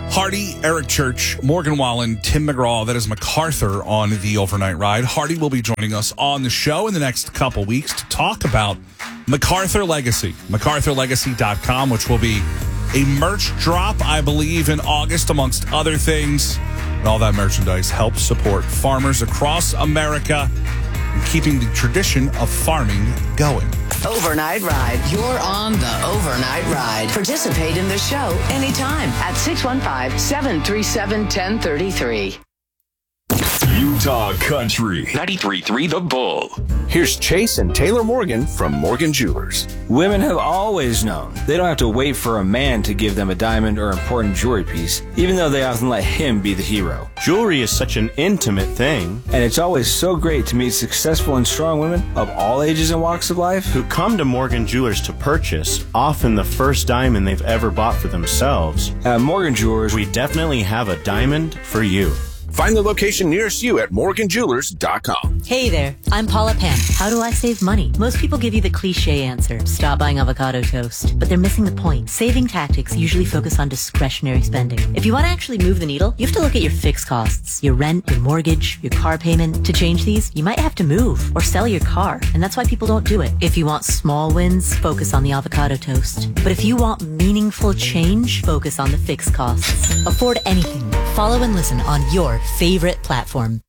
Hardy, Eric Church, Morgan Wallen, Tim McGraw, that is MacArthur on the Overnight Ride. Hardy will be joining us on the show in the next couple weeks to talk about MacArthur Legacy, MacArthurLegacy.com, which will be a merch drop, I believe, in August, amongst other things. And all that merchandise helps support farmers across America and keeping the tradition of farming going. Overnight Ride. You're on the Overnight Ride. Participate in the show anytime at 615-737-1033. Utah Country 93.3 The Bull. Here's Chase and Taylor Morgan from Morgan Jewelers. Women have always known they don't have to wait for a man to give them a diamond or important jewelry piece, even though they often let him be the hero. Jewelry is such an intimate thing. And it's always so great to meet successful and strong women of all ages and walks of life Who come to Morgan Jewelers to purchase, often the first diamond they've ever bought for themselves. At Morgan Jewelers, We definitely have a diamond for you. Find the location nearest you at morganjewelers.com. Hey there, I'm Paula Pan. How do I save money? Most people give you the cliche answer, stop buying avocado toast. But they're missing the point. Saving tactics usually focus on discretionary spending. If you want to actually move the needle, you have to look at your fixed costs, your rent, your mortgage, your car payment. To change these, you might have to move or sell your car, and that's why people don't do it. If you want small wins, focus on the avocado toast. But if you want meaningful change, focus on the fixed costs. Afford anything. Follow and listen on your favorite platform.